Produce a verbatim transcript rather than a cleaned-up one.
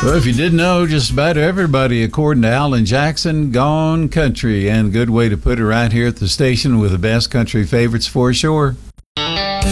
Well, if you didn't know, just about everybody, according to Alan Jackson, gone country. And good way to put it right here at the station with the best country favorites for sure.